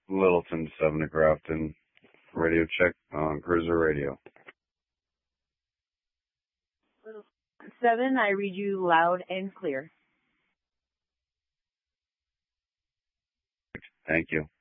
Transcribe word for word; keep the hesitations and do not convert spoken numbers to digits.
Littleton seven to Grafton. Radio check on Cruiser Radio. seven, I read you loud and clear. Thank you.